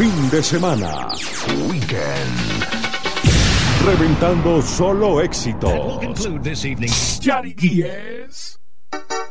fin de semana. Weekend. Reventando solo éxito. That will conclude this evening. Yariquíes.